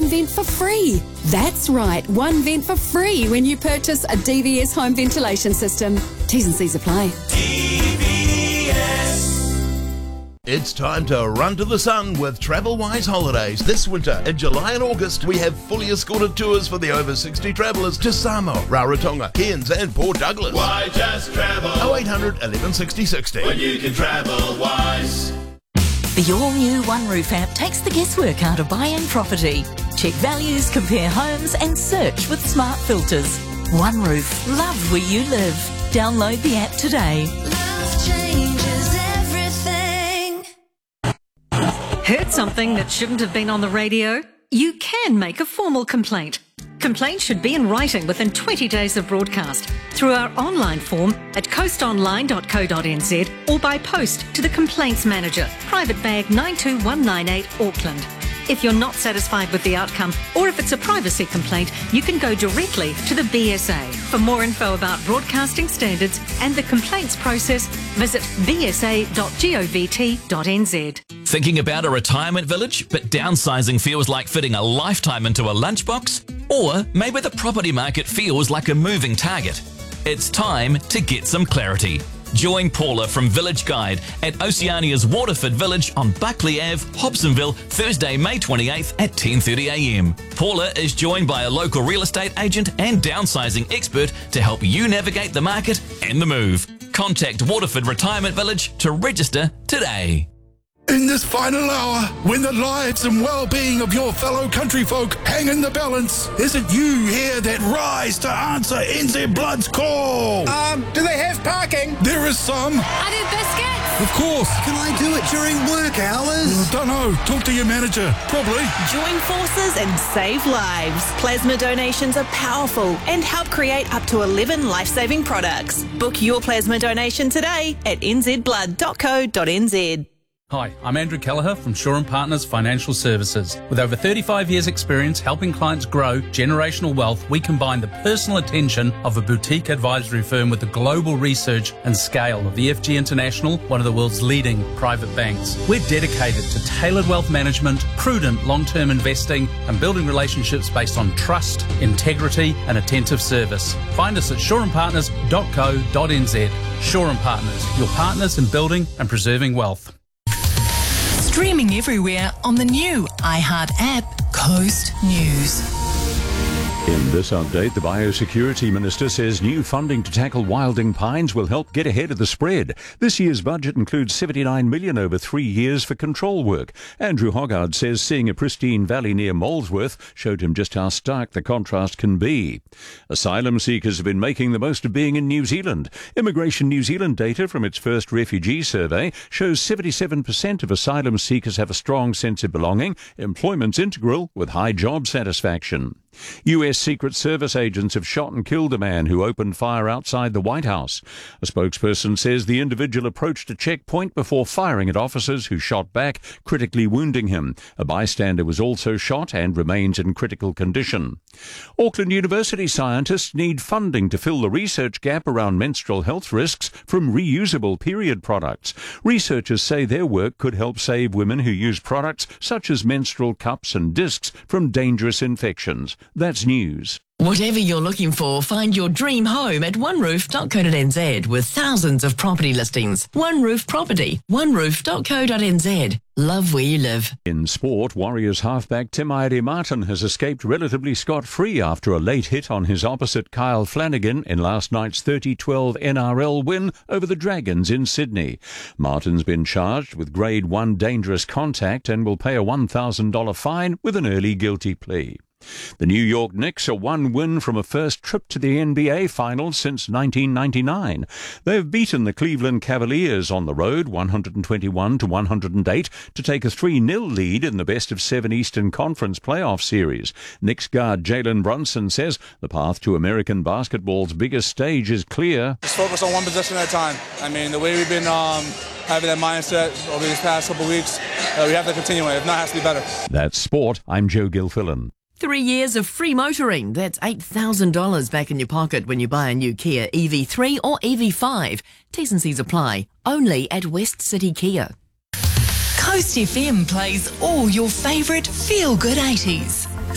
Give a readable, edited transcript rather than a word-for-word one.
vent for free. That's right, one vent for free when you purchase a DVS home ventilation system. T's and C's apply. It's time to run to the sun with TravelWise Holidays. This winter, in July and August, we have fully escorted tours for the over 60 travellers to Samoa, Rarotonga, Cairns and Port Douglas. Why just travel? 0800 11 60 60. When you can travel wise. The all-new OneRoof app takes the guesswork out of buying property. Check values, compare homes and search with smart filters. OneRoof, love where you live. Download the app today. Love changes everything. Heard something that shouldn't have been on the radio? You can make a formal complaint. Complaints should be in writing within 20 days of broadcast through our online form at coastonline.co.nz or by post to the Complaints Manager, Private Bag 92198 Auckland. If you're not satisfied with the outcome or if it's a privacy complaint, you can go directly to the BSA. For more info about broadcasting standards and the complaints process, visit bsa.govt.nz. Thinking about a retirement village, but downsizing feels like fitting a lifetime into a lunchbox? Or maybe the property market feels like a moving target. It's time to get some clarity. Join Paula from Village Guide at Oceania's Waterford Village on Buckley Ave, Hobsonville, Thursday, May 28th at 10:30 a.m. Paula is joined by a local real estate agent and downsizing expert to help you navigate the market and the move. Contact Waterford Retirement Village to register today. In this final hour, when the lives and well-being of your fellow country folk hang in the balance, is it you here that rise to answer NZ Blood's call? Do they have parking? There is some. I do biscuits. Of course. Can I do it during work hours? Don't know. Talk to your manager. Probably. Join forces and save lives. Plasma donations are powerful and help create up to 11 life-saving products. Book your plasma donation today at nzblood.co.nz. Hi, I'm Andrew Kelleher from Shaw & Partners Financial Services. With over 35 years' experience helping clients grow generational wealth, we combine the personal attention of a boutique advisory firm with the global research and scale of EFG International, one of the world's leading private banks. We're dedicated to tailored wealth management, prudent long-term investing, and building relationships based on trust, integrity, and attentive service. Find us at shawandpartners.co.nz. Shaw & Partners, your partners in building and preserving wealth. Streaming everywhere on the new iHeart app, Coast News. In this update, the Biosecurity Minister says new funding to tackle wilding pines will help get ahead of the spread. This year's budget includes $79 million over 3 years for control work. Andrew Hoggard says seeing a pristine valley near Molesworth showed him just how stark the contrast can be. Asylum seekers have been making the most of being in New Zealand. Immigration New Zealand data from its first refugee survey shows 77% of asylum seekers have a strong sense of belonging. Employment's integral with high job satisfaction. US Secret Service agents have shot and killed a man who opened fire outside the White House. A spokesperson says the individual approached a checkpoint before firing at officers who shot back, critically wounding him. A bystander was also shot and remains in critical condition. Auckland University scientists need funding to fill the research gap around menstrual health risks from reusable period products. Researchers say their work could help save women who use products such as menstrual cups and discs from dangerous infections. That's news. Whatever you're looking for, find your dream home at oneroof.co.nz with thousands of property listings. One Roof Property, oneroof.co.nz. Love where you live. In sport, Warriors halfback Tim Aire-Martin has escaped relatively scot-free after a late hit on his opposite Kyle Flanagan in last night's 30-12 NRL win over the Dragons in Sydney. Martin's been charged with Grade 1 dangerous contact and will pay a $1,000 fine with an early guilty plea. The New York Knicks are one win from a first trip to the NBA Finals since 1999. They've beaten the Cleveland Cavaliers on the road 121-108 to take a 3-0 lead in the best-of-7 Eastern Conference playoff series. Knicks guard Jalen Brunson says the path to American basketball's biggest stage is clear. Just focus on one possession at a time. I mean, the way we've been having that mindset over these past couple weeks, we have to continue it. If not, it has to be better. That's sport. I'm Joe Gilfillan. 3 years of free motoring. That's $8,000 back in your pocket when you buy a new Kia EV3 or EV5. T's and C's apply. Only at West City Kia. Coast FM plays all your favourite feel-good 80s.